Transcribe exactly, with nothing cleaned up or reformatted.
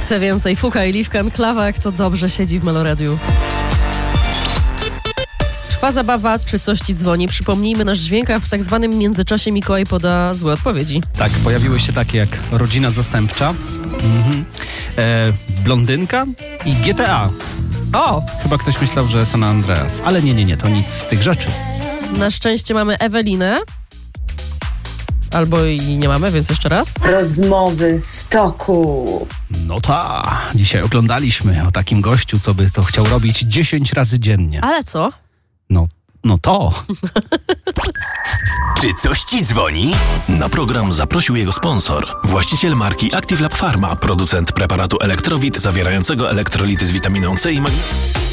Chcę więcej. Fuka i Liwkan Klawak to dobrze siedzi w Meloradiu. Trwa zabawa, czy coś ci dzwoni? Przypomnijmy nasz dźwięk, a w tak zwanym międzyczasie Mikołaj poda złe odpowiedzi. Tak, pojawiły się takie jak Rodzina Zastępcza, mhm. e, Blondynka i G T A. O! Chyba ktoś myślał, że San Andreas, ale nie, nie, nie, to nic z tych rzeczy. Na szczęście mamy Ewelinę. Albo i nie mamy, więc jeszcze raz. Rozmowy w toku. No ta, dzisiaj oglądaliśmy o takim gościu, co by to chciał robić dziesięć razy dziennie. Ale co? No, no to. Czy coś ci dzwoni? Na program zaprosił jego sponsor, właściciel marki Active Lab Pharma, producent preparatu Elektrowit zawierającego elektrolity z witaminą C i magnesem.